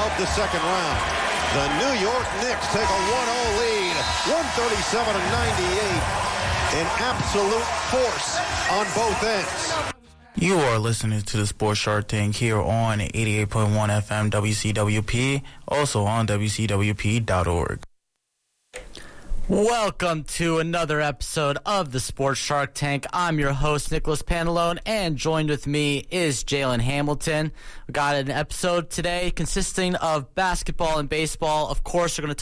of the second round. The New York Knicks take a 1-0 lead, 137-98. An absolute force on both ends. You are listening to the Sports Shark Tank here on 88.1 FM WCWP, also on WCWP.org. Welcome to another episode of the Sports Shark Tank. I'm your host, Nicholas Pantalone, and joined with me is Jalen Hamilton. We got an episode today consisting of basketball and baseball. Of course, we're going to